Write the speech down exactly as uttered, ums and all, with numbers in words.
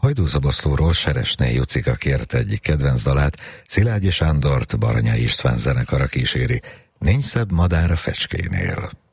Hajdúszoboszlóról Seresné Jucika kérte egyik kedvenc dalát, Szilágyi Sándort Baranya István zenekara kíséri, Nincs szebb madár a fecskénél.